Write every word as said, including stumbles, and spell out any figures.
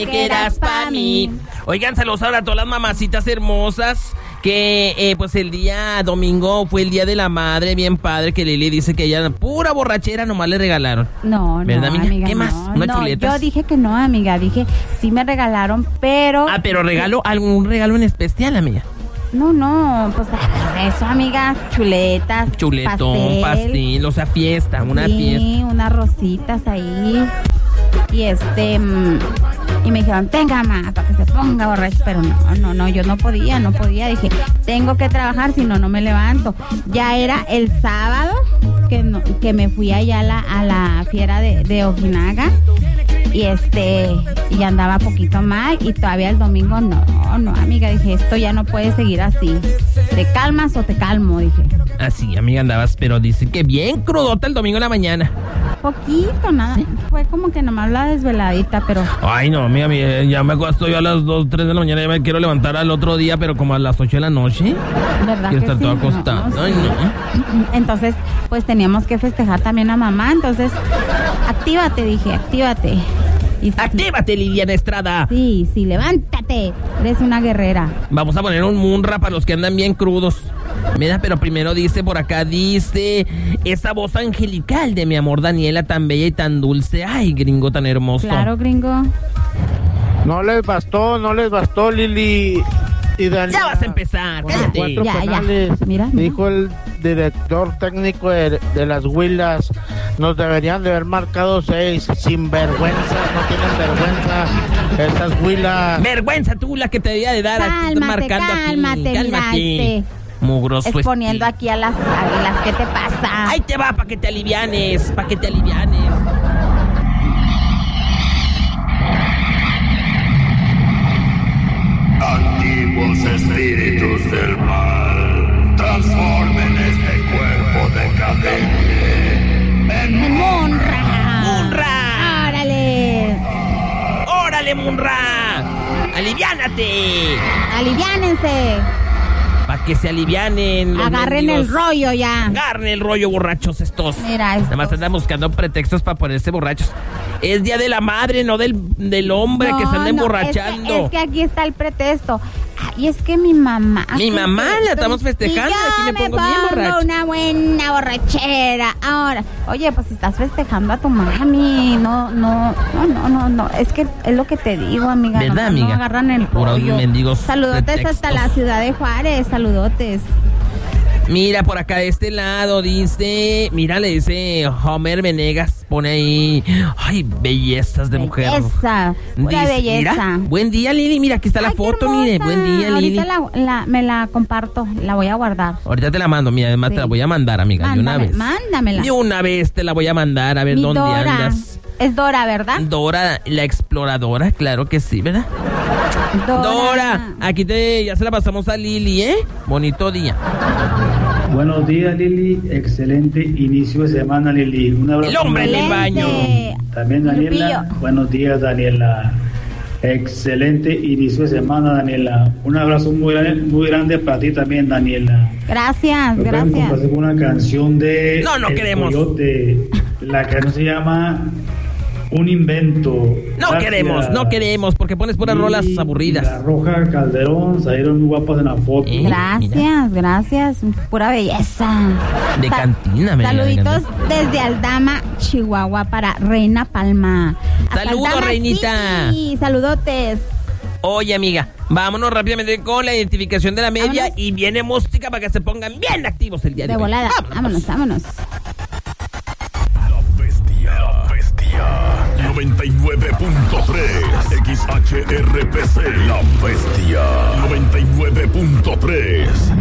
que eras pa' mí. Oigan, saludos ahora a todas las mamacitas hermosas. Que eh, pues el día domingo fue el día de la madre, bien padre, que Lili dice que ella pura borrachera nomás le regalaron. No, no, ¿verdad, amiga? amiga, ¿Qué más? no, ¿Unas no, chuletas? yo dije que no, amiga, dije, sí me regalaron, pero... Ah, pero regalo, algún regalo en especial, amiga. No, no, pues eso, amiga, chuletas, Chuletón, pastel, pastel, o sea, fiesta, una sí, fiesta. Sí, unas rositas ahí, y este... Y me dijeron, tenga, ma, para que se ponga borracho. Pero no, no, no, yo no podía, no podía. Dije, tengo que trabajar, si no, no me levanto. Ya era el sábado que, no, que me fui allá a la, a la fiera de, de Ojinaga. Y este, y andaba poquito mal. Y todavía el domingo, no, no, amiga. Dije, esto ya no puede seguir así. ¿Te calmas o te calmo? Dije. Así, amiga, andabas, pero dice que bien crudota el domingo en la mañana. Poquito, nada. ¿Sí? Fue como que nomás la desveladita, pero... Ay, no, amiga, amiga, ya me acuesto yo a las dos, tres de la mañana. Ya me quiero levantar al otro día, pero como a las ocho de la noche. ¿Verdad Quiero que estar sí? todo acostado. No, Ay, sí. no. Entonces, pues teníamos que festejar también a mamá. Entonces, actívate, dije, actívate. Y ¡Actívate, Liliana Estrada! Sí, sí, levántate. Eres una guerrera. Vamos a poner un munra para los que andan bien crudos. Mira, pero primero dice por acá, dice... Esa voz angelical de mi amor Daniela, tan bella y tan dulce. Ay, gringo tan hermoso. Claro, gringo. No les bastó, no les bastó, Lili y Daniela. Ya vas a empezar, cállate. Cuatro Ya, ya. penales. Mira, mira. Dijo el director técnico de, de las Huilas, nos deberían de haber marcado seis, sin vergüenza, no tienen vergüenza esas Huilas. Vergüenza tú la que te debía de dar. Aquí estás Cálmate, marcando cálmate, aquí. mira, este... Mugroso exponiendo espíritu. aquí a las águilas. ¿Qué te pasa? Ahí te va, para que te alivianes, para que te alivianes. Antiguos espíritus del mal, transformen este cuerpo decadente en ¡Munra! ¡Munra! ¡Órale! ¡Órale, Munra! ¡Aliviánate! ¡Aliviánense! Para que se alivianen los Agarren mendigos. el rollo ya. Agarren el rollo, borrachos estos. Mira estos. Nada más andan buscando pretextos para ponerse borrachos. Es día de la madre, no del, del hombre No, que se anda no, emborrachando. Es que, es que aquí está el pretexto. Y es que mi mamá... Mi aquí mamá estoy- la estamos festejando, y yo aquí me pongo bien borracha. una buena borrachera. Ahora, oye, pues si estás festejando a tu mami, no, no, no, no, no, no. Es que es lo que te digo, amiga. ¿Verdad, no, amiga? No agarran el Puros rollo. mendigos Saludotes pretextos. hasta la ciudad de Juárez, saludotes. Mira, por acá de este lado dice... Mira, le dice Homer Venegas. Pone ahí... Ay, bellezas de mujer. Belleza, pura Dice, belleza. Mira, buen día, Lili. Mira, aquí está la Ay, qué foto, hermosa. mire. Buen día, Lili. Ahorita la, la, me la comparto, la voy a guardar. Ahorita te la mando, mira. Además Sí. te la voy a mandar, amiga. de una Mándame, vez. mándamela. De una vez te la voy a mandar. A ver Mi dónde Dora. andas. Es Dora, ¿verdad? Dora, la exploradora. Claro que sí, ¿verdad? Dora. Dora, aquí te, ya se la pasamos a Lili, ¿eh? Bonito día. Buenos días, Lili. Excelente inicio de semana, Lili. Un abrazo. El hombre en el baño. También, Daniela. Lupillo. Buenos días, Daniela. Excelente inicio de semana, Daniela. Un abrazo muy grande, muy grande para ti también, Daniela. Gracias, ¿Me pueden gracias. complacer con una canción de No, no El queremos. Coyote? La canción se llama Un Invento. No Gracias. queremos, no queremos, porque pones puras Y rolas La aburridas. Roja Calderón salieron muy guapas en la foto. ¿Eh? Gracias, gracias. Pura belleza. De Sa- cantina, me Saluditos desde Aldama, Chihuahua, para Reina Palma. Hasta Saludos, Aldama Reinita. City. Saludotes. Oye, amiga, vámonos rápidamente con la identificación de la media. Vámonos. Y viene música para que se pongan bien activos el día de, De hoy. volada. Vámonos, vámonos. La bestia, la bestia. noventa y nueve punto tres X H R P C. La bestia. noventa y nueve punto tres